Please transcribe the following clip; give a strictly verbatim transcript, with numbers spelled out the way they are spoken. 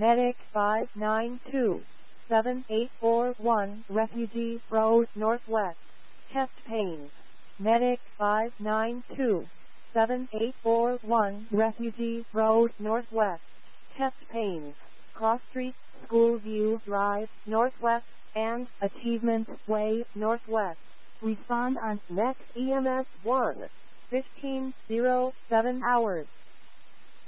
Medic five nine two, seven eight four one, Refugee Road Northwest, chest pains. Medic five nine two, seven eight four one, Refugee Road Northwest, chest pains. Cross Street, Schoolview Drive Northwest, and Achievement Way Northwest. Respond on Next E M S one, fifteen oh seven hours.